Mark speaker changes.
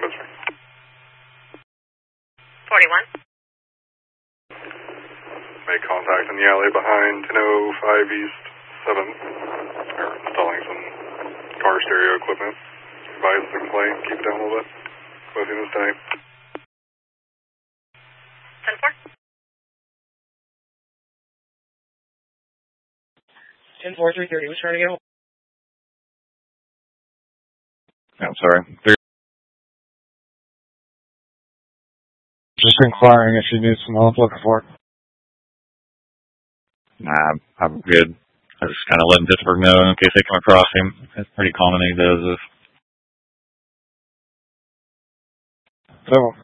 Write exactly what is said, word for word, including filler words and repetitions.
Speaker 1: Pittsburgh.
Speaker 2: forty-one.
Speaker 1: Make contact in the alley behind ten oh five East seven. We're installing some car stereo equipment. Advise the complaint, keep it down a little bit. Closing this tank.
Speaker 2: ten four.
Speaker 3: ten four, three thirty, who's trying to get home?
Speaker 4: I'm sorry. Three. Just inquiring if she needs some help looking for it. Nah, I'm good. I was just kind of letting Pittsburgh know in case they come across him. It's pretty common he does this. So,